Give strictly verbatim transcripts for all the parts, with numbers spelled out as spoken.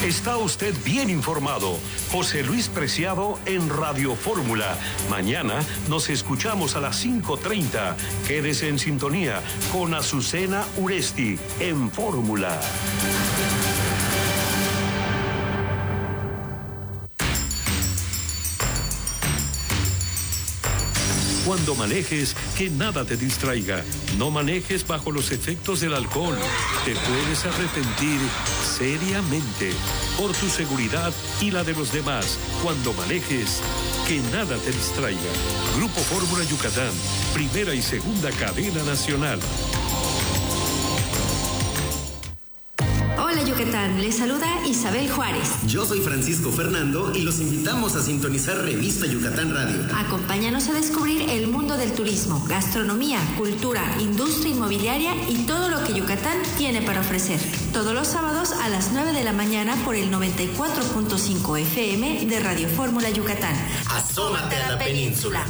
Está usted bien informado. José Luis Preciado en Radio Fórmula. Mañana nos escuchamos a las cinco treinta. Quédese en sintonía con Azucena Uresti en Fórmula. Cuando manejes, que nada te distraiga. No manejes bajo los efectos del alcohol. Te puedes arrepentir seriamente. Por tu seguridad y la de los demás. Cuando manejes, que nada te distraiga. Grupo Fórmula Yucatán, primera y segunda cadena nacional. Hola Yucatán, les saluda Isabel Juárez. Yo soy Francisco Fernando y los invitamos a sintonizar Revista Yucatán Radio. Acompáñanos a descubrir el mundo del turismo, gastronomía, cultura, industria inmobiliaria y todo lo que Yucatán tiene para ofrecer. Todos los sábados a las nueve de la mañana por el noventa y cuatro punto cinco F M de Radio Fórmula Yucatán. Asómate a la península.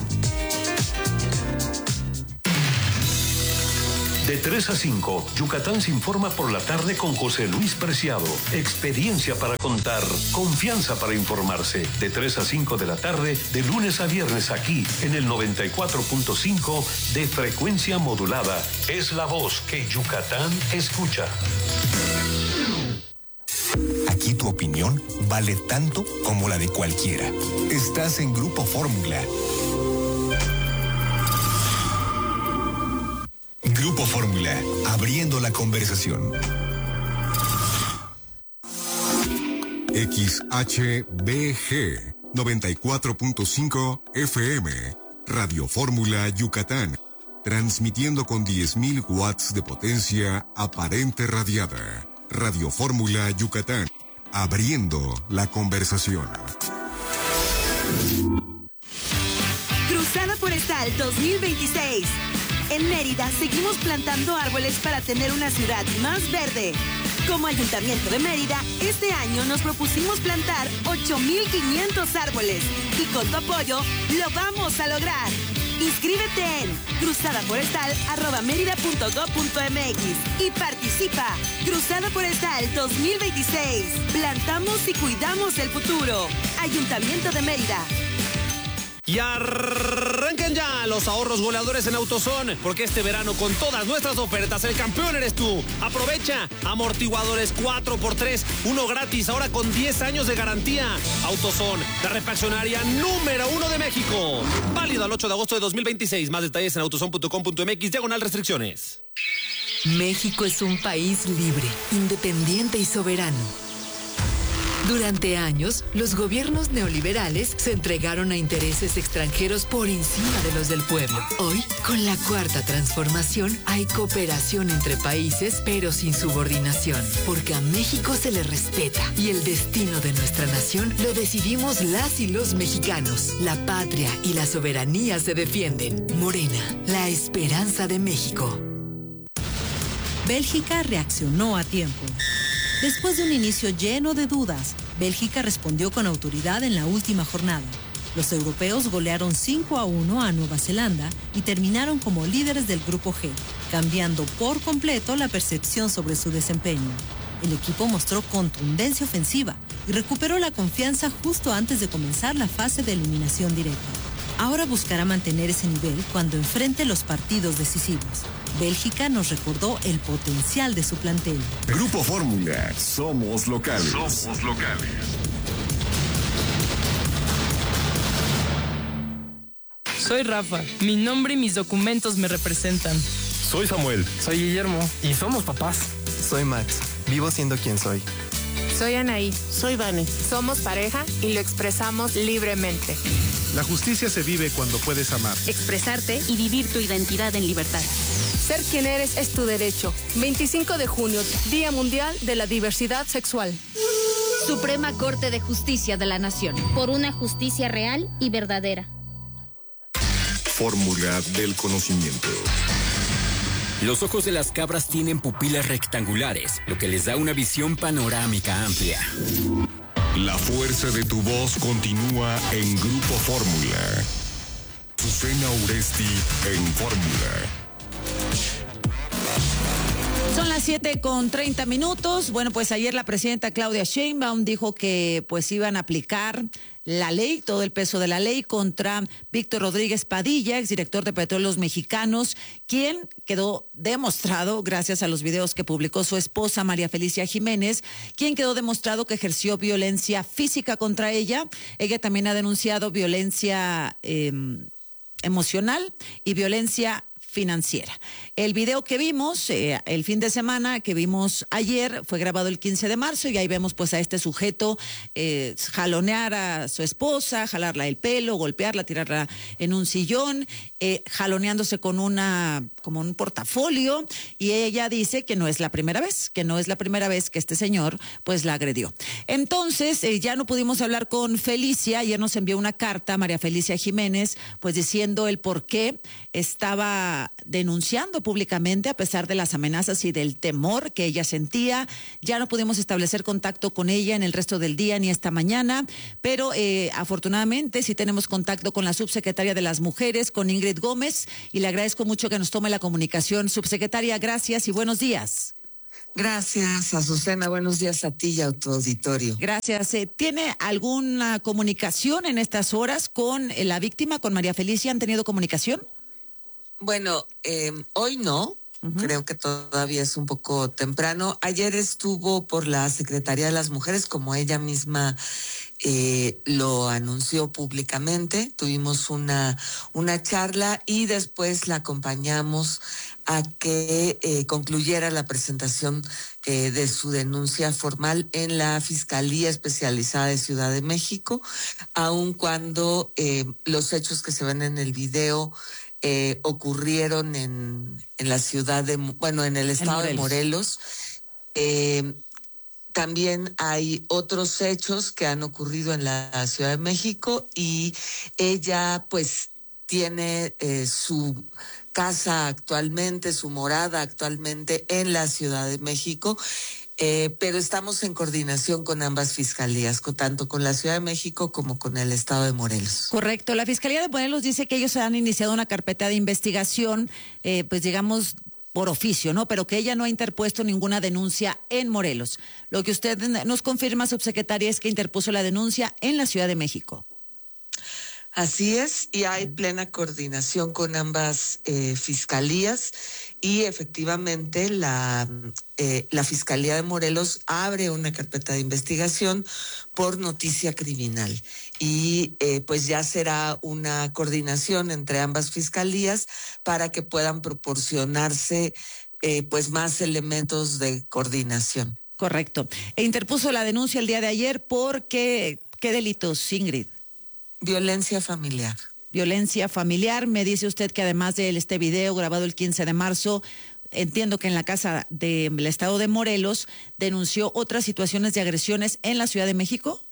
De tres a cinco, Yucatán se informa por la tarde con José Luis Preciado. Experiencia para contar, confianza para informarse. De tres a cinco de la tarde, de lunes a viernes aquí, en el noventa y cuatro punto cinco de frecuencia modulada. Es la voz que Yucatán escucha. Aquí tu opinión vale tanto como la de cualquiera. Estás en Grupo Fórmula. Grupo Fórmula, abriendo la conversación. X H B G noventa y cuatro punto cinco F M, Radio Fórmula Yucatán, transmitiendo con diez mil watts de potencia aparente radiada. Radio Fórmula Yucatán, abriendo la conversación. Cruzada Forestal dos mil veintiséis. En Mérida seguimos plantando árboles para tener una ciudad más verde. Como Ayuntamiento de Mérida, este año nos propusimos plantar ocho mil quinientos árboles y con tu apoyo lo vamos a lograr. Inscríbete en cruzadaforestal arroba mérida punto gob punto mx y participa. Cruzada Forestal dos mil veintiséis. Plantamos y cuidamos el futuro. Ayuntamiento de Mérida. Y arranquen ya los ahorros goleadores en AutoZone, porque este verano con todas nuestras ofertas el campeón eres tú. Aprovecha amortiguadores cuatro por tres, uno gratis, ahora con diez años de garantía. AutoZone, la refaccionaria número uno de México. Válido al ocho de agosto de dos mil veintiséis. Más detalles en autozone punto com punto mx, diagonal restricciones. México es un país libre, independiente y soberano. Durante años, los gobiernos neoliberales se entregaron a intereses extranjeros por encima de los del pueblo. Hoy, con la cuarta transformación, hay cooperación entre países, pero sin subordinación, porque a México se le respeta y el destino de nuestra nación lo decidimos las y los mexicanos. La patria y la soberanía se defienden. Morena, la esperanza de México. Bélgica reaccionó a tiempo. Después de un inicio lleno de dudas, Bélgica respondió con autoridad en la última jornada. Los europeos golearon cinco a uno a Nueva Zelanda y terminaron como líderes del Grupo G, cambiando por completo la percepción sobre su desempeño. El equipo mostró contundencia ofensiva y recuperó la confianza justo antes de comenzar la fase de eliminación directa. Ahora buscará mantener ese nivel cuando enfrente los partidos decisivos. Bélgica nos recordó el potencial de su plantel. Grupo Fórmula, somos locales. Somos locales. Soy Rafa. Mi nombre y mis documentos me representan. Soy Samuel. Soy Guillermo. Y somos papás. Soy Max. Vivo siendo quien soy. Soy Anaí. Soy Vane. Somos pareja y lo expresamos libremente. La justicia se vive cuando puedes amar, expresarte y vivir tu identidad en libertad. Ser quien eres es tu derecho. veinticinco de junio, Día Mundial de la Diversidad Sexual. Suprema Corte de Justicia de la Nación. Por una justicia real y verdadera. Fórmula del conocimiento. Los ojos de las cabras tienen pupilas rectangulares, lo que les da una visión panorámica amplia. La fuerza de tu voz continúa en Grupo Fórmula. Azucena Uresti en Fórmula. Son las siete con treinta minutos. Bueno, pues ayer la presidenta Claudia Sheinbaum dijo que pues iban a aplicar la ley, todo el peso de la ley contra Víctor Rodríguez Padilla, exdirector de Petróleos Mexicanos, quien quedó demostrado, gracias a los videos que publicó su esposa María Felicia Jiménez, quien quedó demostrado que ejerció violencia física contra ella. Ella también ha denunciado violencia eh, emocional y violencia financiera. El video que vimos eh, el fin de semana, que vimos ayer, fue grabado el quince de marzo y ahí vemos pues a este sujeto eh, jalonear a su esposa, jalarla el pelo, golpearla, tirarla en un sillón, eh, jaloneándose con una, como un portafolio, y ella dice que no es la primera vez, que no es la primera vez que este señor pues la agredió. Entonces eh, ya no pudimos hablar con Felicia. Ayer nos envió una carta María Felicia Jiménez pues diciendo el por qué estaba denunciando públicamente a pesar de las amenazas y del temor que ella sentía. Ya no pudimos establecer contacto con ella en el resto del día ni esta mañana, pero eh, afortunadamente sí tenemos contacto con la subsecretaria de las Mujeres, con Ingrid Gómez, y le agradezco mucho que nos tome la comunicación. Subsecretaria, gracias y buenos días. Gracias, Azucena. Buenos días a ti y a tu auditorio. Gracias. Eh, ¿Tiene alguna comunicación en estas horas con eh, la víctima, con María Felicia? ¿Han tenido comunicación? Bueno, eh, hoy no. Uh-huh. Creo que todavía es un poco temprano. Ayer estuvo por la Secretaría de las Mujeres, como ella misma eh, lo anunció públicamente. Tuvimos una, una charla y después la acompañamos a que eh, concluyera la presentación eh, de su denuncia formal en la Fiscalía Especializada de Ciudad de México, aun cuando eh, los hechos que se ven en el video Eh, ocurrieron en, en la ciudad de, bueno, en el estado de Morelos. Eh, también hay otros hechos que han ocurrido en la Ciudad de México y ella pues tiene eh, su casa actualmente, su morada actualmente en la Ciudad de México. Eh, pero estamos en coordinación con ambas fiscalías, con, tanto con la Ciudad de México como con el estado de Morelos. Correcto. La Fiscalía de Morelos dice que ellos han iniciado una carpeta de investigación, eh, pues digamos por oficio, ¿no? Pero que ella no ha interpuesto ninguna denuncia en Morelos. Lo que usted nos confirma, subsecretaria, es que interpuso la denuncia en la Ciudad de México. Así es, y hay plena coordinación con ambas eh, fiscalías. Y efectivamente la, eh, la Fiscalía de Morelos abre una carpeta de investigación por noticia criminal. Y eh, pues ya será una coordinación entre ambas fiscalías para que puedan proporcionarse eh, pues más elementos de coordinación. Correcto. E interpuso la denuncia el día de ayer por qué, ¿qué delitos, Ingrid? Violencia familiar. Violencia familiar. Me dice usted que además de este video grabado el quince de marzo, entiendo que en la casa del estado de Morelos denunció otras situaciones de agresiones en la Ciudad de México.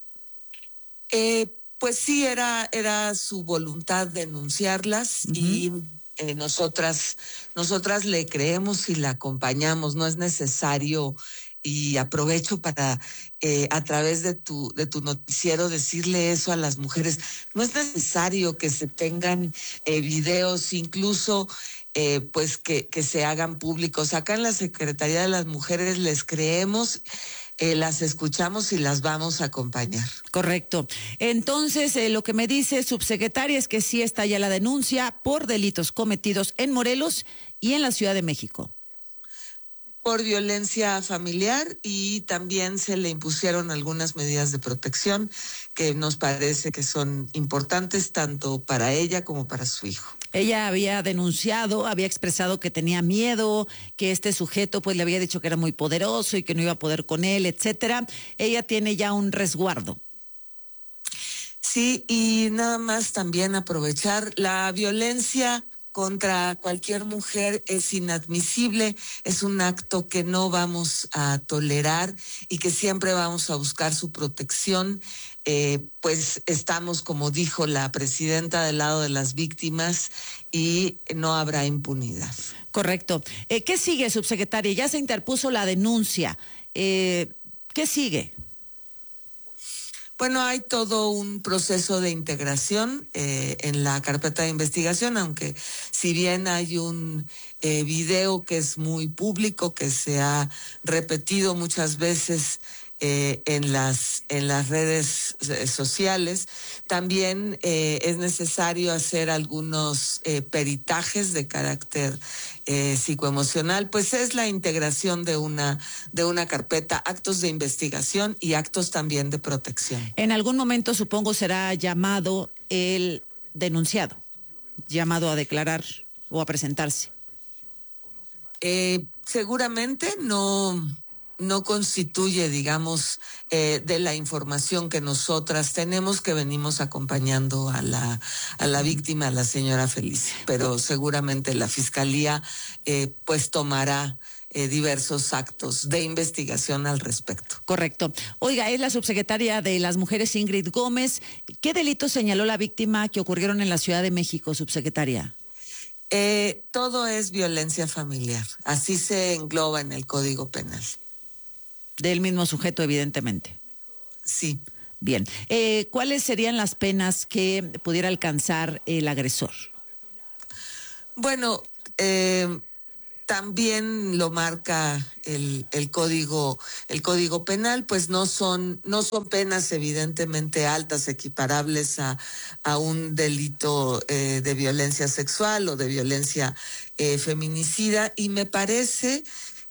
Eh, pues sí, era, era su voluntad denunciarlas. Uh-huh. Y eh, nosotras, nosotras le creemos y la acompañamos. No es necesario. Y aprovecho para, eh, a través de tu, de tu noticiero, decirle eso a las mujeres. No es necesario que se tengan eh, videos, incluso eh, pues que, que se hagan públicos. Acá en la Secretaría de las Mujeres les creemos, eh, las escuchamos y las vamos a acompañar. Correcto. Entonces, eh, lo que me dice, subsecretaria, es que sí está ya la denuncia por delitos cometidos en Morelos y en la Ciudad de México. Por violencia familiar, y también se le impusieron algunas medidas de protección que nos parece que son importantes tanto para ella como para su hijo. Ella había denunciado, había expresado que tenía miedo, que este sujeto pues le había dicho que era muy poderoso y que no iba a poder con él, etcétera. Ella tiene ya un resguardo. Sí, y nada más también aprovechar la violencia contra cualquier mujer es inadmisible, es un acto que no vamos a tolerar y que siempre vamos a buscar su protección. Eh, pues estamos, como dijo la presidenta, del lado de las víctimas y no habrá impunidad. Correcto. Eh, ¿Qué sigue, subsecretaria? Ya se interpuso la denuncia. Eh, ¿Qué sigue? Bueno, hay todo un proceso de integración eh, en la carpeta de investigación, aunque si bien hay un eh, video que es muy público, que se ha repetido muchas veces Eh, en las en las redes eh, sociales. También eh, es necesario hacer algunos eh, peritajes de carácter eh, psicoemocional, pues es la integración de una de una carpeta, actos de investigación y actos también de protección. En algún momento, supongo, será llamado el denunciado, llamado a declarar o a presentarse. Eh, seguramente no no constituye, digamos, eh, de la información que nosotras tenemos, que venimos acompañando a la a la víctima, a la señora Felicia, pero seguramente la Fiscalía eh, pues tomará eh, diversos actos de investigación al respecto. Correcto. Oiga, es la subsecretaria de las Mujeres, Ingrid Gómez. ¿Qué delitos señaló la víctima que ocurrieron en la Ciudad de México, subsecretaria? Eh, todo es violencia familiar, así se engloba en el Código Penal. Del mismo sujeto, evidentemente. Sí. Bien. Eh, ¿Cuáles serían las penas que pudiera alcanzar el agresor? Bueno, eh, también lo marca el, el código el código penal, pues no son no son penas evidentemente altas, equiparables a, a un delito eh, de violencia sexual o de violencia eh, feminicida, y me parece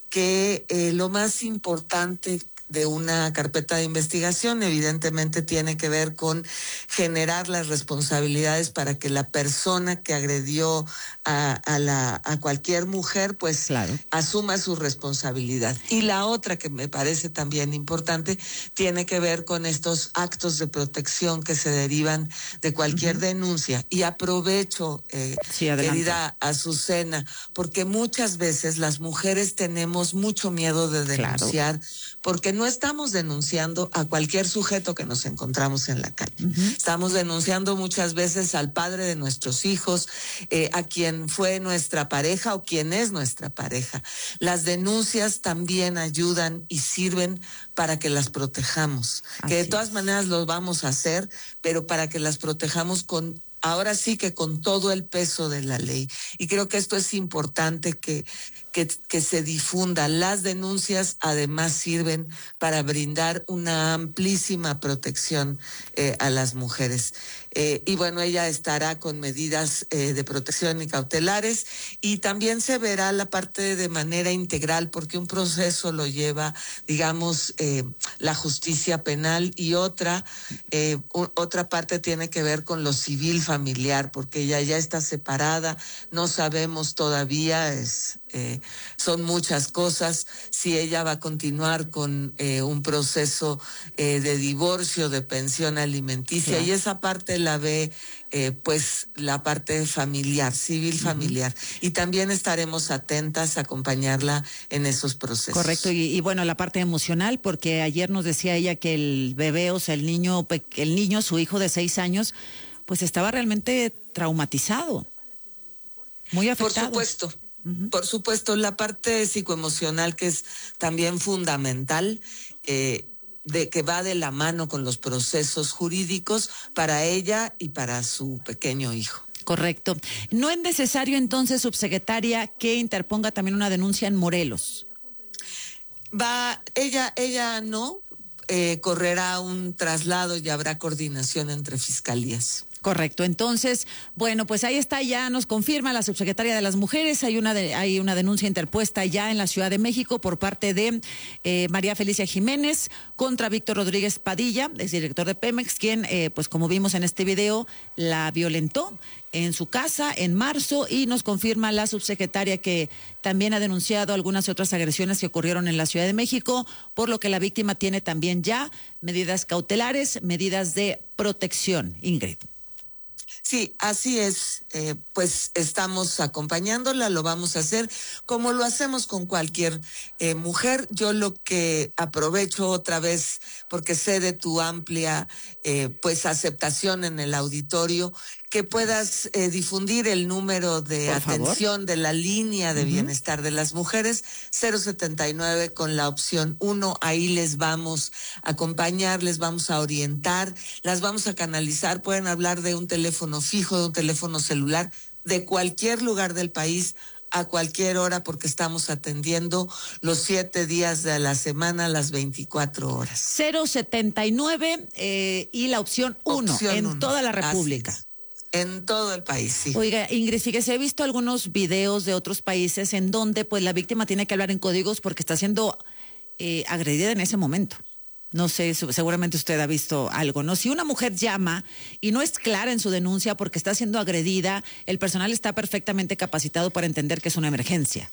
que eh, lo más importante de una carpeta de investigación evidentemente tiene que ver con generar las responsabilidades para que la persona que agredió a, a, la, a cualquier mujer pues claro. asuma su responsabilidad. Y la otra que me parece también importante tiene que ver con estos actos de protección que se derivan de cualquier uh-huh. denuncia. Y aprovecho, eh, sí, querida Azucena, porque muchas veces las mujeres tenemos mucho miedo de denunciar, claro. porque no estamos denunciando a cualquier sujeto que nos encontramos en la calle. Uh-huh. Estamos denunciando muchas veces al padre de nuestros hijos, eh, a quien fue nuestra pareja o quien es nuestra pareja. Las denuncias también ayudan y sirven para que las protejamos, Así que de todas es. maneras los vamos a hacer, pero para que las protejamos con ahora sí que con todo el peso de la ley. Y creo que esto es importante que, que, que se difunda. Las denuncias además sirven para brindar una amplísima protección eh, a las mujeres. Eh, y bueno, ella estará con medidas eh, de protección y cautelares, y también se verá la parte de manera integral, porque un proceso lo lleva, digamos, eh, la justicia penal, y otra, eh, u- otra parte tiene que ver con lo civil familiar, porque ella ya está separada, no sabemos todavía, es... Eh, son muchas cosas, si ella va a continuar con eh, un proceso eh, de divorcio, de pensión alimenticia, sí. y esa parte la ve eh, pues la parte familiar, civil familiar, uh-huh. y también estaremos atentas a acompañarla en esos procesos. Correcto, y, y bueno, la parte emocional, porque ayer nos decía ella que el bebé, o sea, el niño, el niño, su hijo de seis años, pues estaba realmente traumatizado, muy afectado. Por supuesto. Uh-huh. Por supuesto, la parte psicoemocional, que es también fundamental, eh, de que va de la mano con los procesos jurídicos para ella y para su pequeño hijo. Correcto. ¿No es necesario entonces, subsecretaria, que interponga también una denuncia en Morelos? Va, ella, ella no, eh, correrá un traslado y habrá coordinación entre fiscalías. Correcto. Entonces, bueno, pues ahí está, ya nos confirma la subsecretaria de las Mujeres, hay una de, hay una denuncia interpuesta ya en la Ciudad de México por parte de eh, María Felicia Jiménez contra Víctor Rodríguez Padilla, exdirector de Pemex, quien, eh, pues como vimos en este video, la violentó en su casa en marzo, y nos confirma la subsecretaria que también ha denunciado algunas otras agresiones que ocurrieron en la Ciudad de México, por lo que la víctima tiene también ya medidas cautelares, medidas de protección. Ingrid. Sí, así es, eh, pues estamos acompañándola, lo vamos a hacer como lo hacemos con cualquier eh, mujer. Yo lo que aprovecho otra vez, porque sé de tu amplia eh, pues aceptación en el auditorio, que puedas eh, difundir el número de Por atención favor. de la línea de Uh-huh. bienestar de las mujeres, cero setenta y nueve con la opción uno. Ahí les vamos a acompañar, les vamos a orientar, las vamos a canalizar. Pueden hablar de un teléfono fijo, de un teléfono celular, de cualquier lugar del país, a cualquier hora, porque estamos atendiendo los siete días de la semana, las veinticuatro horas. cero setenta y nueve eh, y la opción uno en uno. toda la República. En todo el país, sí. Oiga, Ingrid, fíjese, he visto algunos videos de otros países en donde pues la víctima tiene que hablar en códigos porque está siendo eh, agredida en ese momento. No sé, seguramente usted ha visto algo, ¿no? Si una mujer llama y no es clara en su denuncia porque está siendo agredida, el personal está perfectamente capacitado para entender que es una emergencia.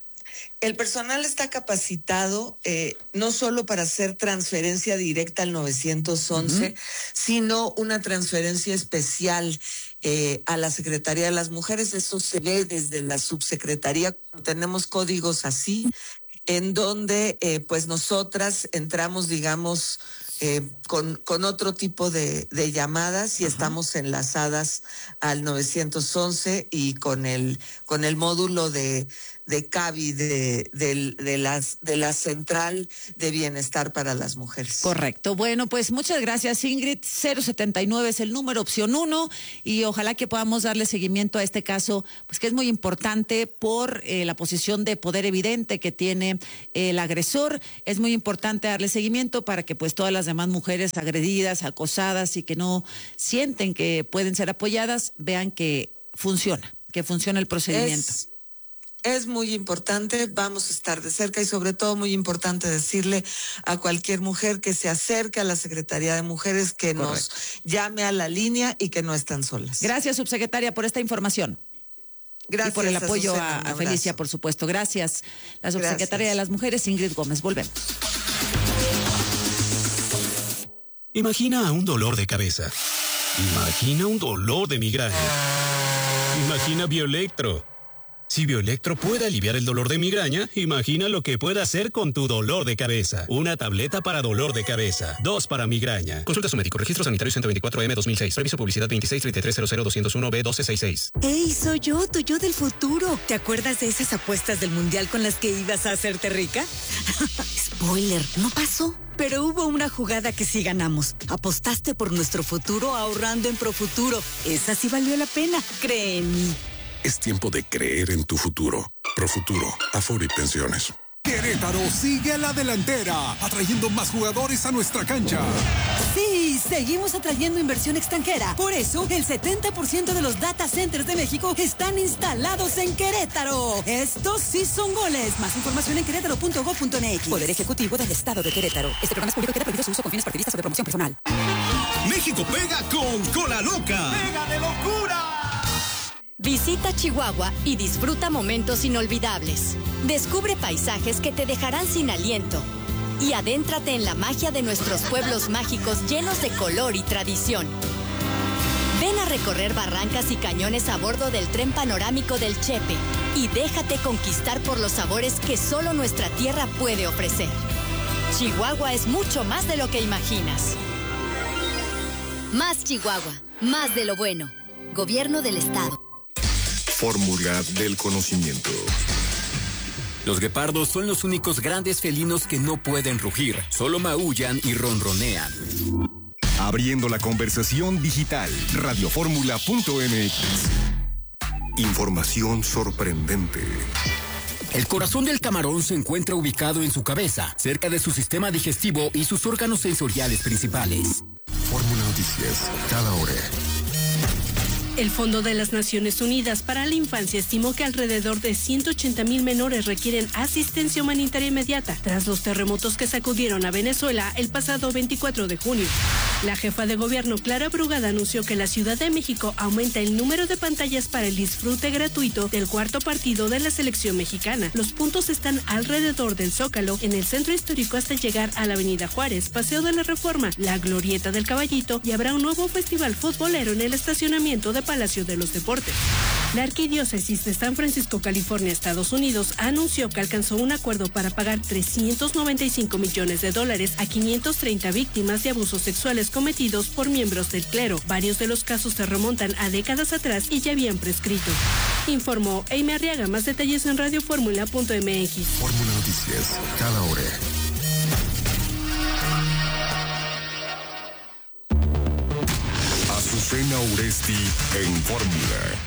El personal está capacitado eh, no solo para hacer transferencia directa al nueve once, uh-huh. sino una transferencia especial eh, a la Secretaría de las Mujeres. Eso se ve desde la subsecretaría. Tenemos códigos así, en donde eh, pues nosotras entramos, digamos, eh, con, con otro tipo de, de llamadas y Ajá. estamos enlazadas al nueve once y con el, con el módulo de, de CABI, de, de, de, las, de la Central de Bienestar para las Mujeres. Correcto. Bueno, pues muchas gracias, Ingrid. cero setenta y nueve es el número, opción uno, y ojalá que podamos darle seguimiento a este caso, pues que es muy importante por eh, la posición de poder evidente que tiene eh, el agresor. Es muy importante darle seguimiento para que pues todas las demás mujeres agredidas, acosadas y que no sienten que pueden ser apoyadas, vean que funciona, que funciona el procedimiento. Es... Es muy importante, vamos a estar de cerca y sobre todo muy importante decirle a cualquier mujer que se acerque a la Secretaría de Mujeres, que Correcto. Nos llame a la línea y que no están solas. Gracias, subsecretaria, por esta información. Gracias. Y por el apoyo Azucena, a, a Felicia, por supuesto. Gracias. La subsecretaria Gracias. De las Mujeres, Ingrid Gómez. Volvemos. Imagina un dolor de cabeza. Imagina un dolor de migraña. Imagina Bioelectro. Si Bioelectro puede aliviar el dolor de migraña, imagina lo que puede hacer con tu dolor de cabeza. Una tableta para dolor de cabeza, dos para migraña. Consulta a su médico. Registro sanitario ciento veinticuatro M dos mil seis. Previso publicidad veintiséis treinta y tres cero cero doscientos uno B doce sesenta y seis. ¡Ey, soy yo, tu yo del futuro! ¿Te acuerdas de esas apuestas del mundial con las que ibas a hacerte rica? Spoiler, no pasó. Pero hubo una jugada que sí ganamos. Apostaste por nuestro futuro ahorrando en Profuturo. Esa sí valió la pena, cree en mí. Es tiempo de creer en tu futuro. Profuturo, Afore y Pensiones. Querétaro sigue a la delantera, atrayendo más jugadores a nuestra cancha. Sí, seguimos atrayendo inversión extranjera. Por eso, el setenta por ciento de los data centers de México están instalados en Querétaro. Estos sí son goles. Más información en querétaro punto gob punto eme equis. Poder Ejecutivo del Estado de Querétaro. Este programa es público y queda prohibido su uso con fines partidistas o de promoción personal. México pega con Cola Loca. ¡Pega de locura! Visita Chihuahua y disfruta momentos inolvidables. Descubre paisajes que te dejarán sin aliento. Y adéntrate en la magia de nuestros pueblos mágicos llenos de color y tradición. Ven a recorrer barrancas y cañones a bordo del tren panorámico del Chepe y déjate conquistar por los sabores que solo nuestra tierra puede ofrecer. Chihuahua es mucho más de lo que imaginas. Más Chihuahua, más de lo bueno. Gobierno del Estado. Fórmula del conocimiento. Los guepardos son los únicos grandes felinos que no pueden rugir, solo maullan y ronronean. Abriendo la conversación digital, radioformula punto eme equis. Información sorprendente. El corazón del camarón se encuentra ubicado en su cabeza, cerca de su sistema digestivo y sus órganos sensoriales principales. Fórmula Noticias, cada hora. El Fondo de las Naciones Unidas para la Infancia estimó que alrededor de ciento ochenta mil menores requieren asistencia humanitaria inmediata tras los terremotos que sacudieron a Venezuela el pasado veinticuatro de junio. La jefa de gobierno, Clara Brugada, anunció que la Ciudad de México aumenta el número de pantallas para el disfrute gratuito del cuarto partido de la selección mexicana. Los puntos están alrededor del Zócalo, en el centro histórico hasta llegar a la Avenida Juárez, Paseo de la Reforma, la Glorieta del Caballito, y habrá un nuevo festival futbolero en el estacionamiento de Palacio de los Deportes. La Arquidiócesis de San Francisco, California, Estados Unidos, anunció que alcanzó un acuerdo para pagar trescientos noventa y cinco millones de dólares a quinientas treinta víctimas de abusos sexuales cometidos por miembros del clero. Varios de los casos se remontan a décadas atrás y ya habían prescrito. Informó Amy Arriaga. Más detalles en radio fórmula punto m x. Fórmula Noticias, cada hora. Azucena Uresti en Fórmula.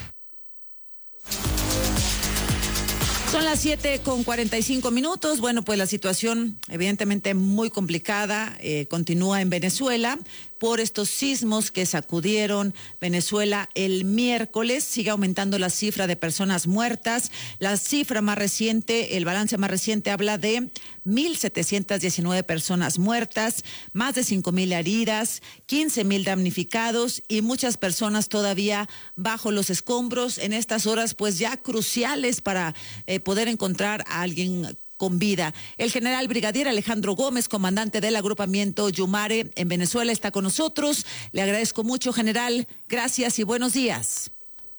Son las siete con cuarenta y cinco minutos. Bueno, pues la situación evidentemente muy complicada eh, continúa en Venezuela por estos sismos que sacudieron Venezuela el miércoles. Sigue aumentando la cifra de personas muertas. La cifra más reciente, el balance más reciente habla de mil setecientas diecinueve personas muertas, más de cinco mil heridas, quince mil damnificados y muchas personas todavía bajo los escombros en estas horas pues ya cruciales para eh, poder encontrar a alguien con vida. El general brigadier Alejandro Gómez, comandante del agrupamiento Yumare en Venezuela, está con nosotros. Le agradezco mucho, general. Gracias y buenos días.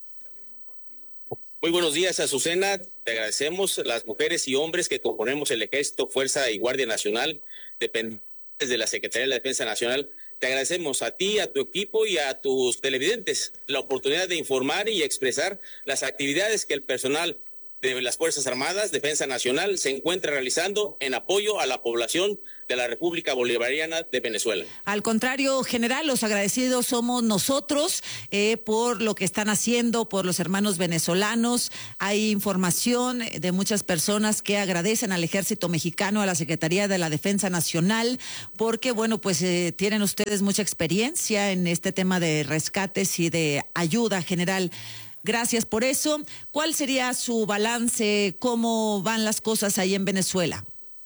Muy buenos días, Azucena. Te agradecemos las mujeres y hombres que componemos el Ejército, Fuerza y Guardia Nacional, dependientes de la Secretaría de la Defensa Nacional. Te agradecemos a ti, a tu equipo y a tus televidentes la oportunidad de informar y expresar las actividades que el personal de las Fuerzas Armadas, Defensa Nacional, se encuentra realizando en apoyo a la población de la República Bolivariana de Venezuela. Al contrario, general, los agradecidos somos nosotros eh, por lo que están haciendo, por los hermanos venezolanos. Hay información de muchas personas que agradecen al Ejército Mexicano, a la Secretaría de la Defensa Nacional, porque, bueno, pues eh, tienen ustedes mucha experiencia en este tema de rescates y de ayuda, general. Gracias por eso. ¿Cuál sería su balance? ¿Cómo van las cosas ahí en Venezuela?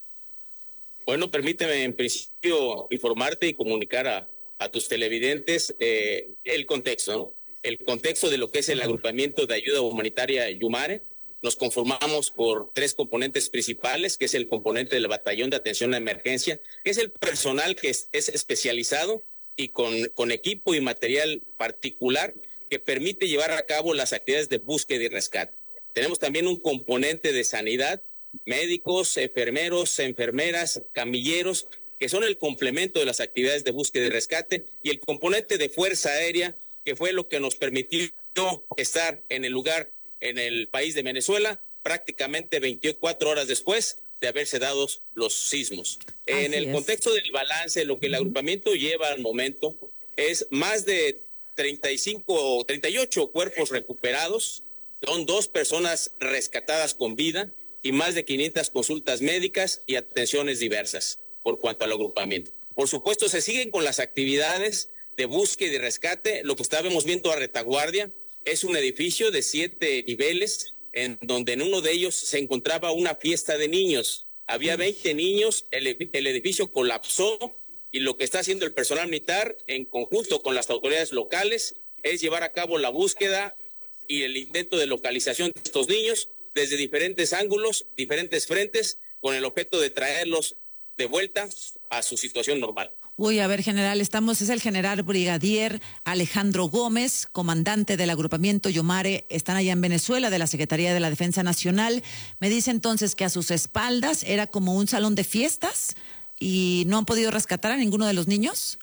Bueno, permíteme en principio informarte y comunicar a, a tus televidentes eh, el contexto, ¿no? El contexto de lo que es el agrupamiento de ayuda humanitaria Yumare. Nos conformamos por tres componentes principales, que es el componente del batallón de atención a emergencia, que es el personal que es, es especializado y con, con equipo y material particular que permite llevar a cabo las actividades de búsqueda y rescate. Tenemos también un componente de sanidad, médicos, enfermeros, enfermeras, camilleros, que son el complemento de las actividades de búsqueda y rescate, y el componente de fuerza aérea, que fue lo que nos permitió estar en el lugar, en el país de Venezuela, prácticamente veinticuatro horas después de haberse dado los sismos. Así en el es. Contexto del balance, lo que el agrupamiento lleva al momento es más de treinta y cinco, treinta y ocho cuerpos recuperados, son dos personas rescatadas con vida y más de quinientas consultas médicas y atenciones diversas por cuanto al agrupamiento. Por supuesto, se siguen con las actividades de búsqueda y rescate. Lo que estábamos viendo a retaguardia es un edificio de siete niveles, en donde en uno de ellos se encontraba una fiesta de niños. Había veinte niños, el, el edificio colapsó. Y lo que está haciendo el personal militar en conjunto con las autoridades locales es llevar a cabo la búsqueda y el intento de localización de estos niños desde diferentes ángulos, diferentes frentes, con el objeto de traerlos de vuelta a su situación normal. Uy, a ver, general, estamos, es el general brigadier Alejandro Gómez, comandante del agrupamiento Yumare, están allá en Venezuela, de la Secretaría de la Defensa Nacional. Me dice entonces que a sus espaldas era como un salón de fiestas. ¿Y no han podido rescatar a ninguno de los niños?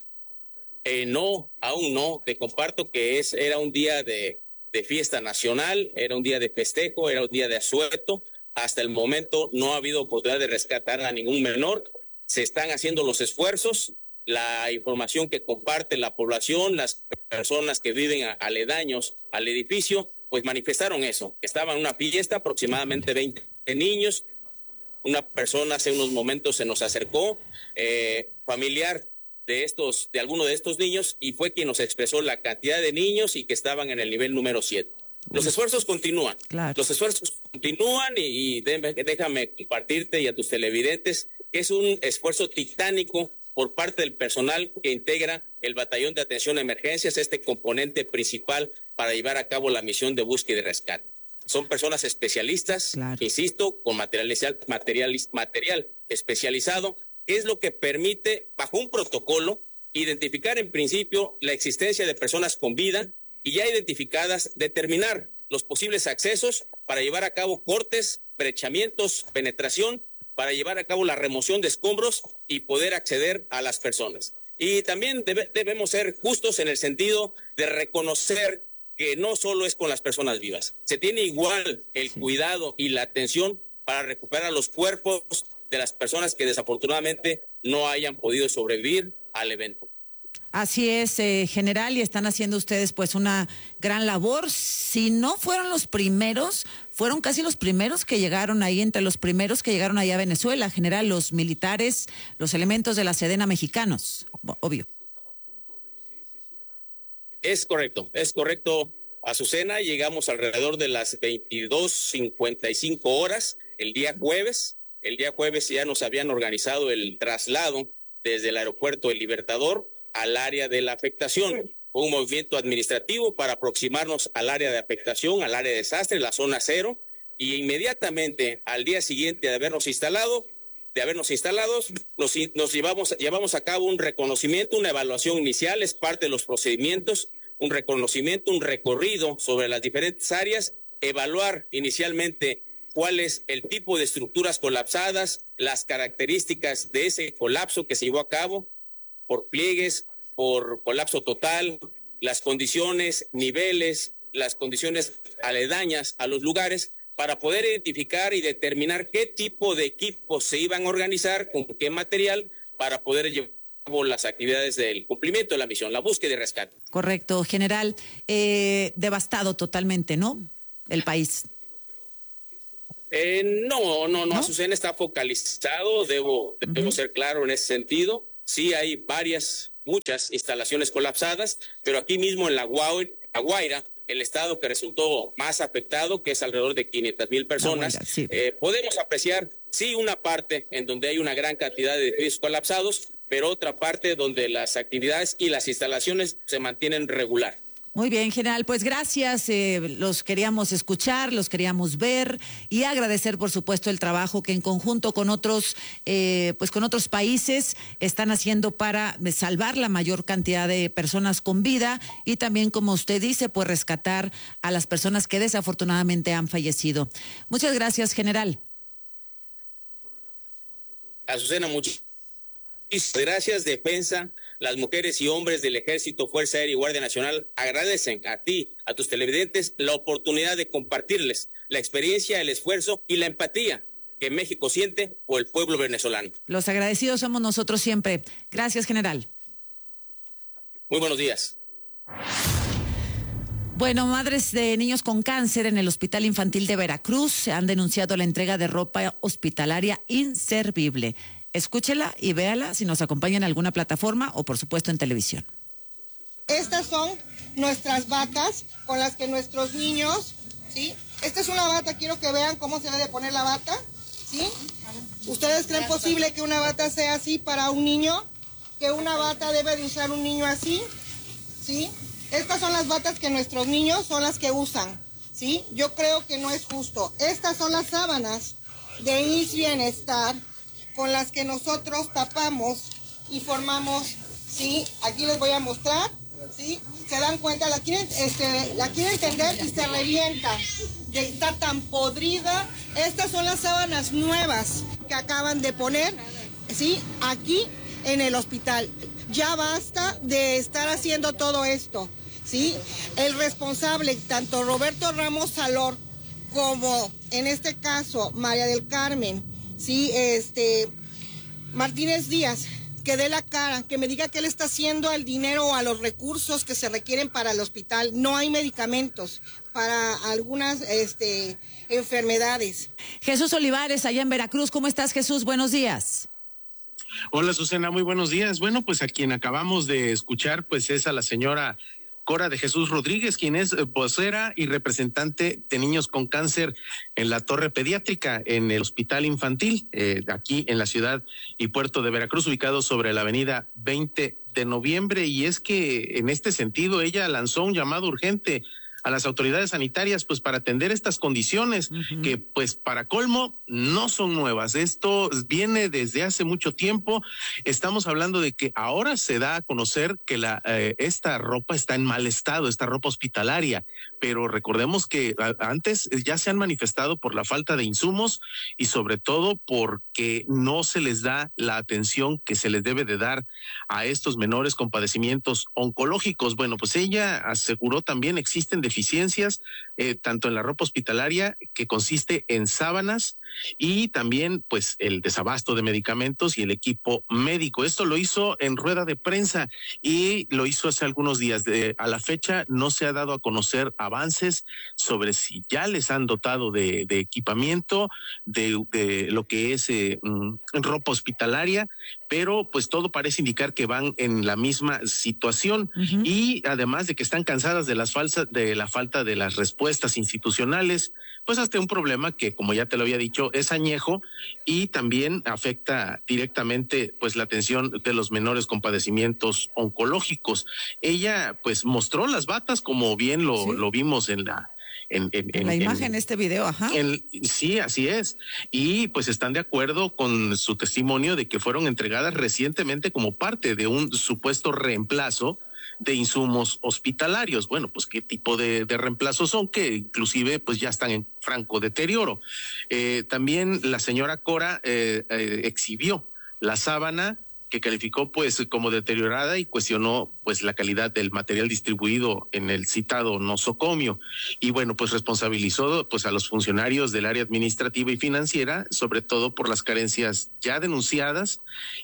Eh, no, aún no. Te comparto que es era un día de, de fiesta nacional, era un día de festejo, era un día de asueto. Hasta el momento no ha habido oportunidad de rescatar a ningún menor. Se están haciendo los esfuerzos. La información que comparte la población, las personas que viven a, aledaños al edificio, pues manifestaron eso, que estaban en una fiesta, aproximadamente veinte niños. Una persona hace unos momentos se nos acercó, eh, familiar de estos, de alguno de estos niños, y fue quien nos expresó la cantidad de niños y que estaban en el nivel número siete. Los esfuerzos continúan, claro. Los esfuerzos continúan y, y déjame, déjame compartirte y a tus televidentes que es un esfuerzo titánico por parte del personal que integra el batallón de atención a emergencias, este componente principal para llevar a cabo la misión de búsqueda y rescate. Son personas especialistas, claro. Insisto, con material, material, material especializado, que es lo que permite, bajo un protocolo, identificar en principio la existencia de personas con vida y ya identificadas, determinar los posibles accesos para llevar a cabo cortes, brechamientos, penetración, para llevar a cabo la remoción de escombros y poder acceder a las personas. Y también debe, debemos ser justos en el sentido de reconocer que no solo es con las personas vivas, se tiene igual el cuidado y la atención para recuperar los cuerpos de las personas que desafortunadamente no hayan podido sobrevivir al evento. Así es, eh, general, y están haciendo ustedes pues una gran labor. Si no fueron los primeros, fueron casi los primeros que llegaron ahí, entre los primeros que llegaron ahí a Venezuela, general, los militares, los elementos de la Sedena mexicanos, obvio. Es correcto, es correcto, Azucena. Llegamos alrededor de las veintidós cincuenta y cinco horas el día jueves. El día jueves ya nos habían organizado el traslado desde el aeropuerto El Libertador al área de la afectación. Un movimiento administrativo para aproximarnos al área de afectación, al área de desastre, la zona cero, y inmediatamente al día siguiente de habernos instalado, de habernos instalados, nos, nos llevamos, llevamos a cabo un reconocimiento, una evaluación inicial, es parte de los procedimientos, un reconocimiento, un recorrido sobre las diferentes áreas, evaluar inicialmente cuál es el tipo de estructuras colapsadas, las características de ese colapso que se llevó a cabo, por pliegues, por colapso total, las condiciones, niveles, las condiciones aledañas a los lugares, para poder identificar y determinar qué tipo de equipos se iban a organizar, con qué material, para poder llevar a cabo las actividades del cumplimiento de la misión, la búsqueda y rescate. Correcto, general. Eh, devastado totalmente, ¿no? El país. Eh, no, no, no, ¿No? Azucena está focalizado, debo, uh-huh. debo ser claro en ese sentido. Sí hay varias, muchas instalaciones colapsadas, pero aquí mismo en La Guaira, La Guaira, el estado que resultó más afectado, que es alrededor de quinientas mil personas, Guaira, sí. eh, podemos apreciar, sí, una parte en donde hay una gran cantidad de edificios colapsados, pero otra parte donde las actividades y las instalaciones se mantienen regular. Muy bien, general, pues gracias, eh, los queríamos escuchar, los queríamos ver y agradecer, por supuesto, el trabajo que en conjunto con otros, eh, pues con otros países están haciendo para salvar la mayor cantidad de personas con vida y también, como usted dice, pues rescatar a las personas que desafortunadamente han fallecido. Muchas gracias, general. Azucena, muchas gracias, Defensa. Las mujeres y hombres del Ejército, Fuerza Aérea y Guardia Nacional agradecen a ti, a tus televidentes, la oportunidad de compartirles la experiencia, el esfuerzo y la empatía que México siente por el pueblo venezolano. Los agradecidos somos nosotros siempre. Gracias, general. Muy buenos días. Bueno, madres de niños con cáncer en el Hospital Infantil de Veracruz han denunciado la entrega de ropa hospitalaria inservible. Escúchela y véala si nos acompaña en alguna plataforma o, por supuesto, en televisión. Estas son nuestras batas con las que nuestros niños, ¿sí? Esta es una bata, quiero que vean cómo se debe poner la bata, ¿sí? ¿Ustedes creen posible que una bata sea así para un niño? ¿Que una bata debe de usar un niño así? ¿Sí? Estas son las batas que nuestros niños son las que usan, ¿sí? Yo creo que no es justo. Estas son las sábanas de I M S S Bienestar, con las que nosotros tapamos y formamos, ¿sí? Aquí les voy a mostrar, ¿sí? Se dan cuenta, la quieren, este, la quieren tender y se revienta. Está tan podrida. Estas son las sábanas nuevas que acaban de poner, ¿sí? Aquí en el hospital. Ya basta de estar haciendo todo esto, ¿sí? El responsable, tanto Roberto Ramos Salor como, en este caso, María del Carmen, sí, este, Martínez Díaz, que dé la cara, que me diga qué le está haciendo al dinero o a los recursos que se requieren para el hospital. No hay medicamentos para algunas este, enfermedades. Jesús Olivares, allá en Veracruz. ¿Cómo estás, Jesús? Buenos días. Hola, Susana, muy buenos días. Bueno, pues a quien acabamos de escuchar, pues es a la señora Cora de Jesús Rodríguez, quien es vocera y representante de niños con cáncer en la torre pediátrica en el Hospital Infantil, eh, aquí en la ciudad y puerto de Veracruz, ubicado sobre la avenida veinte de noviembre. Y es que en este sentido ella lanzó un llamado urgente a las autoridades sanitarias, pues para atender estas condiciones, uh-huh. que pues para colmo no son nuevas. Esto viene desde hace mucho tiempo. Estamos hablando de que ahora se da a conocer que la eh, esta ropa está en mal estado, esta ropa hospitalaria, pero recordemos que a, antes ya se han manifestado por la falta de insumos y sobre todo porque no se les da la atención que se les debe de dar a estos menores con padecimientos oncológicos. Bueno, pues ella aseguró también existen deficiencias eh, tanto en la ropa hospitalaria, que consiste en sábanas, y también pues el desabasto de medicamentos y el equipo médico. Esto lo hizo en rueda de prensa y lo hizo hace algunos días. De, a la fecha no se ha dado a conocer avances sobre si ya les han dotado de, de equipamiento, de, de lo que es eh, ropa hospitalaria, pero pues todo parece indicar que van en la misma situación. Uh-huh. Y además de que están cansadas de las falsas, de la falta de las respuestas institucionales, pues hasta un problema que, como ya te lo había dicho, es añejo y también afecta directamente pues la atención de los menores con padecimientos oncológicos. Ella pues mostró las batas, como bien lo, ¿sí? lo vimos en la En, en, en la imagen, en este video, ajá. En, sí, así es. Y pues están de acuerdo con su testimonio de que fueron entregadas recientemente como parte de un supuesto reemplazo de insumos hospitalarios. Bueno, pues qué tipo de, de reemplazos son, que inclusive pues ya están en franco deterioro. Eh, también la señora Cora eh, eh, exhibió la sábana, que calificó pues como deteriorada, y cuestionó pues la calidad del material distribuido en el citado nosocomio. Y bueno, pues responsabilizó pues a los funcionarios del área administrativa y financiera, sobre todo por las carencias ya denunciadas,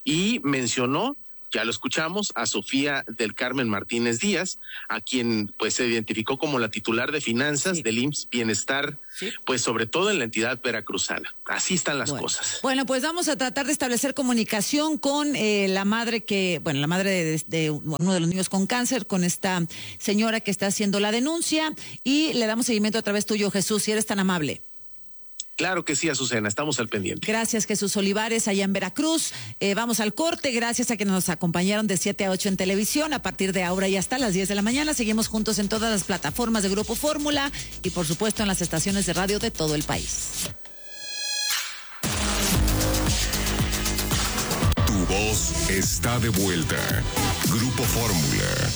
y mencionó, ya lo escuchamos, a Sofía del Carmen Martínez Díaz, a quien pues se identificó como la titular de finanzas sí. del I M S S Bienestar, sí. pues sobre todo en la entidad veracruzana. Así están las bueno. cosas. Bueno, pues vamos a tratar de establecer comunicación con eh, la madre que, bueno, la madre de, de uno de los niños con cáncer, con esta señora que está haciendo la denuncia, y le damos seguimiento a través tuyo, Jesús, si eres tan amable. Claro que sí, Azucena, estamos al pendiente. Gracias, Jesús Olivares, allá en Veracruz. Eh, vamos al corte, gracias a que nos acompañaron de siete a ocho en televisión. A partir de ahora y hasta las diez de la mañana seguimos juntos en todas las plataformas de Grupo Fórmula y por supuesto en las estaciones de radio de todo el país. Tu voz está de vuelta. Grupo Fórmula.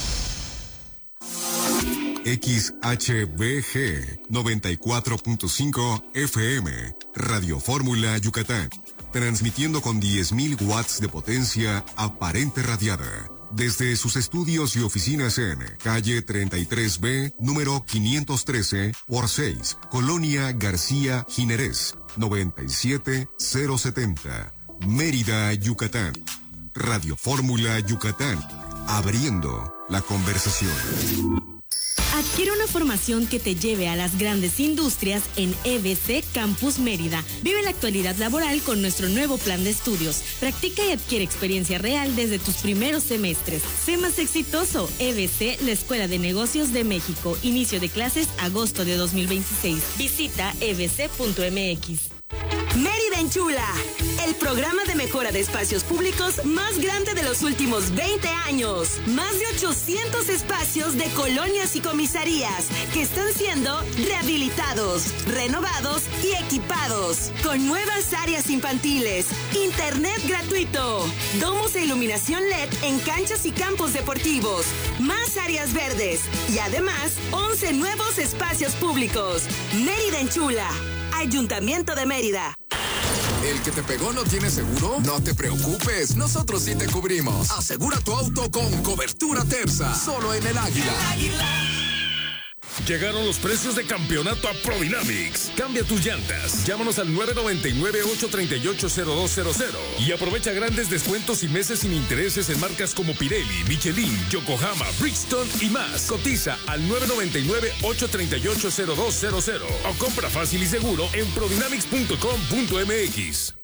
X H B G noventa y cuatro punto cinco F M, Radio Fórmula Yucatán, transmitiendo con diez mil watts de potencia aparente radiada, desde sus estudios y oficinas en calle treinta y tres B, número quinientos trece por seis, Colonia García Jiménez, noventa y siete mil setenta, Mérida, Yucatán. Radio Fórmula Yucatán, abriendo la conversación. Adquiere una formación que te lleve a las grandes industrias en E B C Campus Mérida. Vive la actualidad laboral con nuestro nuevo plan de estudios. Practica y adquiere experiencia real desde tus primeros semestres. Sé más exitoso. E B C, la Escuela de Negocios de México. Inicio de clases agosto de dos mil veintiséis. Visita e b c punto m x. Mérida Enchula, el programa de mejora de espacios públicos más grande de los últimos veinte años. Más de ochocientos espacios de colonias y comisarías que están siendo rehabilitados, renovados y equipados. Con nuevas áreas infantiles, internet gratuito, domos e iluminación L E D en canchas y campos deportivos, más áreas verdes y además once nuevos espacios públicos. Mérida Enchula, Ayuntamiento de Mérida. ¿El que te pegó no tiene seguro? No te preocupes, nosotros sí te cubrimos. Asegura tu auto con cobertura Terza, solo en el Águila. El Águila. Llegaron los precios de campeonato a Prodynamics. Cambia tus llantas. Llámanos al nueve nueve nueve, ocho tres ocho, cero dos cero cero y aprovecha grandes descuentos y meses sin intereses en marcas como Pirelli, Michelin, Yokohama, Bridgestone y más. Cotiza al nueve nueve nueve, ocho tres ocho, cero dos cero cero o compra fácil y seguro en prodynamics punto com punto m x.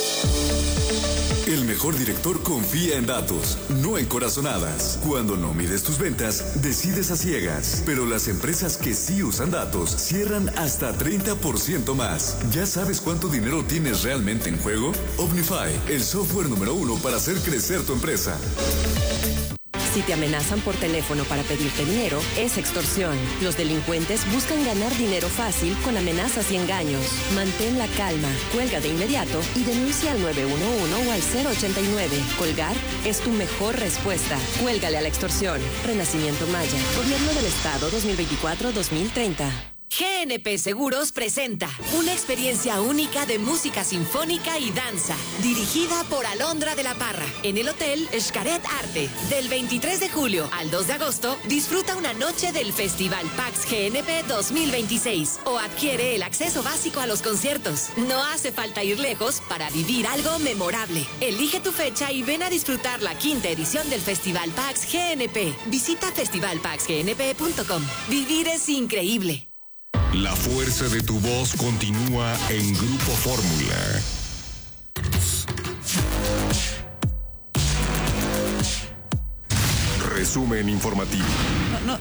El mejor director confía en datos, no en corazonadas. Cuando no mides tus ventas, decides a ciegas. Pero las empresas que sí usan datos cierran hasta treinta por ciento más. ¿Ya sabes cuánto dinero tienes realmente en juego? Omnify, el software número uno para hacer crecer tu empresa. Si te amenazan por teléfono para pedirte dinero, es extorsión. Los delincuentes buscan ganar dinero fácil con amenazas y engaños. Mantén la calma, cuelga de inmediato y denuncia al nueve uno uno o al cero ochenta y nueve. Colgar es tu mejor respuesta. Cuélgale a la extorsión. Renacimiento Maya. Gobierno del Estado dos mil veinticuatro a dos mil treinta. G N P Seguros presenta una experiencia única de música sinfónica y danza, dirigida por Alondra de la Parra, en el Hotel Xcaret Arte. Del veintitrés de julio al dos de agosto, disfruta una noche del Festival Pax G N P dos mil veintiséis o adquiere el acceso básico a los conciertos. No hace falta ir lejos para vivir algo memorable. Elige tu fecha y ven a disfrutar la quinta edición del Festival Pax G N P. Visita festival pax g n p punto com. Vivir es increíble. La fuerza de tu voz continúa en Grupo Fórmula. Resumen informativo. No, no.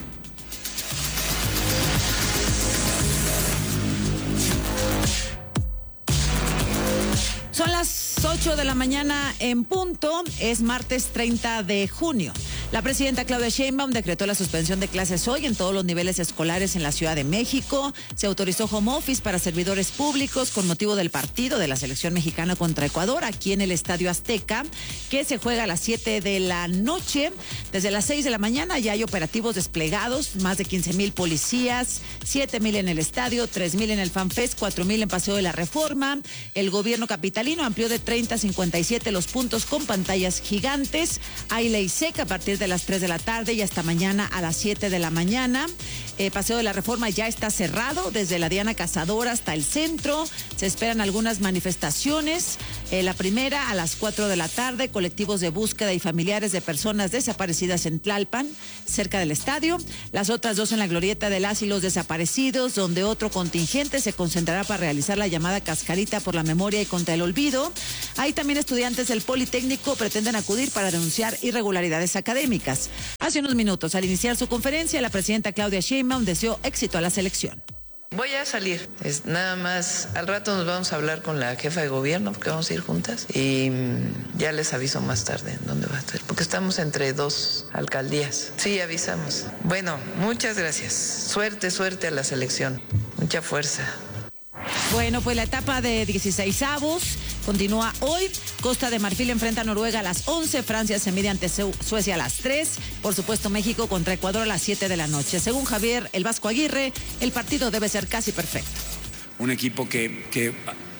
Son las ocho de la mañana en punto, es martes treinta de junio. La presidenta Claudia Sheinbaum decretó la suspensión de clases hoy en todos los niveles escolares en la Ciudad de México. Se autorizó home office para servidores públicos con motivo del partido de la selección mexicana contra Ecuador aquí en el Estadio Azteca, que se juega a las siete de la noche. Desde las seis de la mañana ya hay operativos desplegados, más de quince mil policías, siete mil en el estadio, tres mil en el FanFest, cuatro mil en Paseo de la Reforma. El gobierno capitalino amplió de treinta a cincuenta y siete los puntos con pantallas gigantes. Hay ley seca a partir de las tres de la tarde y hasta mañana a las siete de la mañana. Eh, Paseo de la Reforma ya está cerrado desde la Diana Cazadora hasta el centro. Se esperan algunas manifestaciones. Eh, la primera a las cuatro de la tarde, colectivos de búsqueda y familiares de personas desaparecidas en Tlalpan, cerca del estadio. Las otras dos en la glorieta de las y los desaparecidos, donde otro contingente se concentrará para realizar la llamada cascarita por la memoria y contra el olvido. Ahí también estudiantes del Politécnico pretenden acudir para denunciar irregularidades académicas. Hace unos minutos, al iniciar su conferencia, la presidenta Claudia Sheinbaum deseó éxito a la selección. Voy a salir, es nada más, al rato nos vamos a hablar con la jefa de gobierno porque vamos a ir juntas y ya les aviso más tarde en dónde va a estar, porque estamos entre dos alcaldías. Sí, avisamos. Bueno, muchas gracias. Suerte, suerte a la selección. Mucha fuerza. Bueno, pues la etapa de dieciseisavos continúa hoy. Costa de Marfil enfrenta a Noruega a las once, Francia se mide ante Suecia a las tres, por supuesto México contra Ecuador a las siete de la noche. Según Javier El Vasco Aguirre, el partido debe ser casi perfecto. Un equipo que, que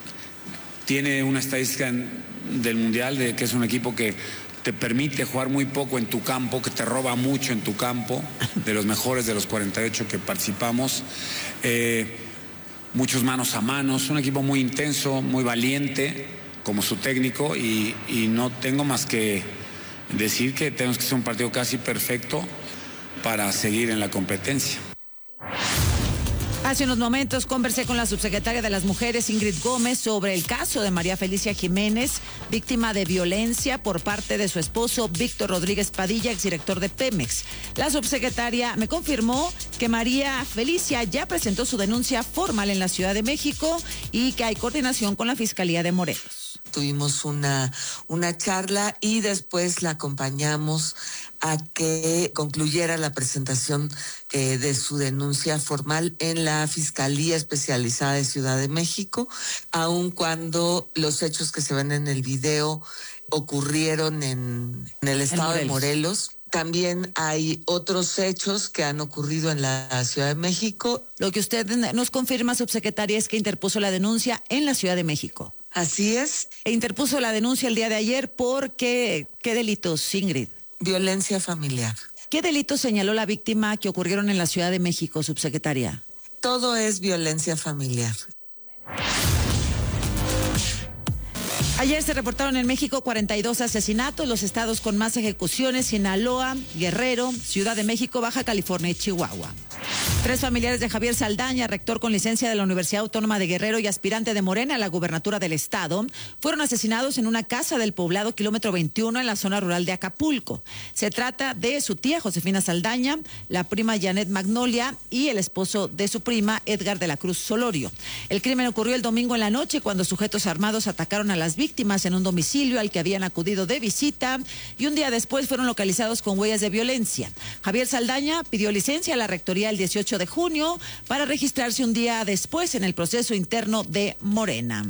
tiene una estadística del Mundial, de que es un equipo que te permite jugar muy poco en tu campo, que te roba mucho en tu campo, de los mejores de los cuarenta y ocho que participamos. Eh, muchos manos a manos, un equipo muy intenso, muy valiente, como su técnico, y, y no tengo más que decir que tenemos que ser un partido casi perfecto para seguir en la competencia. Hace unos momentos conversé con la subsecretaria de las Mujeres, Ingrid Gómez, sobre el caso de María Felicia Jiménez, víctima de violencia por parte de su esposo Víctor Rodríguez Padilla, exdirector de Pemex. La subsecretaria me confirmó que María Felicia ya presentó su denuncia formal en la Ciudad de México y que hay coordinación con la Fiscalía de Morelos. Tuvimos una, una charla y después la acompañamos a que concluyera la presentación eh, de su denuncia formal en la Fiscalía Especializada de Ciudad de México, aun cuando los hechos que se ven en el video ocurrieron en, en el estado de Morelos. También hay otros hechos que han ocurrido en la Ciudad de México. Lo que usted nos confirma, subsecretaria, es que interpuso la denuncia en la Ciudad de México. Así es. E interpuso la denuncia el día de ayer por qué, ¿qué delitos, Ingrid? Violencia familiar. ¿Qué delitos señaló la víctima que ocurrieron en la Ciudad de México, subsecretaria? Todo es violencia familiar. Ayer se reportaron en México cuarenta y dos asesinatos, los estados con más ejecuciones: Sinaloa, Guerrero, Ciudad de México, Baja California y Chihuahua. Tres familiares de Javier Saldaña, rector con licencia de la Universidad Autónoma de Guerrero y aspirante de Morena a la gubernatura del estado, fueron asesinados en una casa del poblado kilómetro veintiuno en la zona rural de Acapulco. Se trata de su tía Josefina Saldaña, la prima Janet Magnolia y el esposo de su prima Edgar de la Cruz Solorio. El crimen ocurrió el domingo en la noche cuando sujetos armados atacaron a las víctimas en un domicilio al que habían acudido de visita y un día después fueron localizados con huellas de violencia. Javier Saldaña pidió licencia a la rectoría el dieciocho de junio para registrarse un día después en el proceso interno de Morena.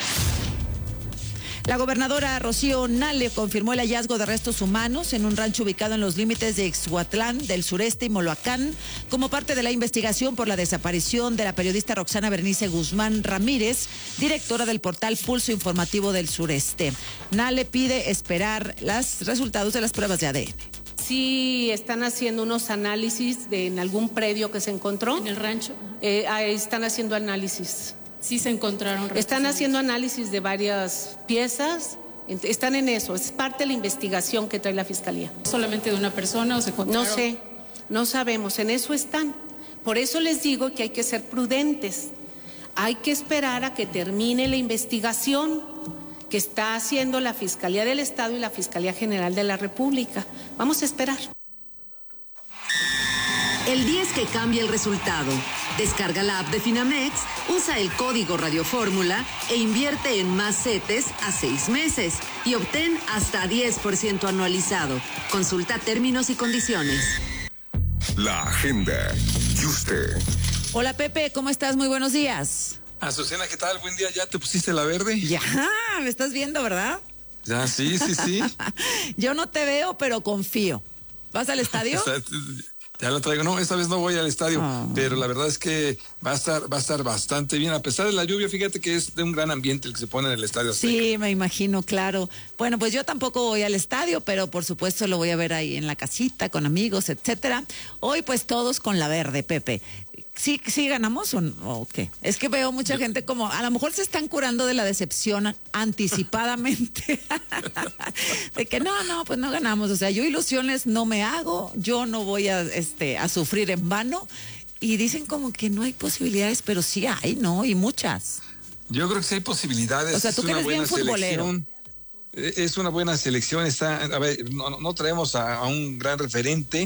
La gobernadora Rocío Nale confirmó el hallazgo de restos humanos en un rancho ubicado en los límites de Ixhuatlán del sureste y Moloacán como parte de la investigación por la desaparición de la periodista Roxana Bernice Guzmán Ramírez, directora del portal Pulso Informativo del Sureste. Nale pide esperar los resultados de las pruebas de A D N. Sí, están haciendo unos análisis de, en algún predio que se encontró. ¿En el rancho? Eh, ahí están haciendo análisis. Sí se encontraron. Están haciendo análisis de varias piezas. Están en eso. Es parte de la investigación que trae la Fiscalía. ¿Solamente de una persona o se encontraron? No sé, no sabemos. En eso están. Por eso les digo que hay que ser prudentes. Hay que esperar a que termine la investigación que está haciendo la Fiscalía del Estado y la Fiscalía General de la República. Vamos a esperar. El día es que cambia el resultado. Descarga la app de Finamex, usa el código Radio Fórmula e invierte en más CETES a seis meses y obtén hasta diez por ciento anualizado. Consulta términos y condiciones. La agenda. Y usted. Hola Pepe, ¿cómo estás? Muy buenos días. Azucena, ¿qué tal? Buen día, ¿ya te pusiste la verde? Ya, me estás viendo, ¿verdad? Ya, sí, sí, sí. Yo no te veo, pero confío. ¿Vas al estadio? Ya la traigo. No, esta vez no voy al estadio, oh. pero la verdad es que va a estar, va a estar bastante bien. A pesar de la lluvia, fíjate que es de un gran ambiente el que se pone en el estadio Azteca. Sí, me imagino, claro. Bueno, pues yo tampoco voy al estadio, pero por supuesto lo voy a ver ahí en la casita, con amigos, etcétera. Hoy pues todos con la verde, Pepe. ¿Sí, sí ganamos o, no, o qué? Es que veo mucha gente como, a lo mejor se están curando de la decepción anticipadamente. De que no, no, pues no ganamos. O sea, yo ilusiones no me hago, yo no voy a, este, a sufrir en vano. Y dicen como que no hay posibilidades, pero sí hay, ¿no? Y muchas. Yo creo que sí hay posibilidades. O sea, tú que eres bien futbolero. Selección. Es una buena selección. Está, a ver, no, no traemos a, a un gran referente.